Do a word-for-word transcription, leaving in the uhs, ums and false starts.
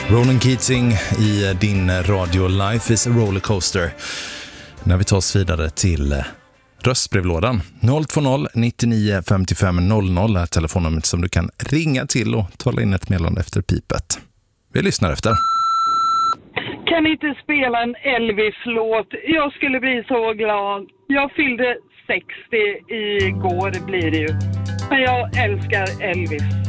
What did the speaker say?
Ronan Keating i din radio Life is a rollercoaster. När vi tar oss vidare till röstbrevlådan. noll två noll nittionio femtiofem noll noll är telefonnumret som du kan ringa till och tala in ett meddelande efter pipet. Vi lyssnar efter. Kan ni inte spela en Elvis-låt? Jag skulle bli så glad. Jag fyllde sextio igår blir det ju. Men jag älskar Elvis.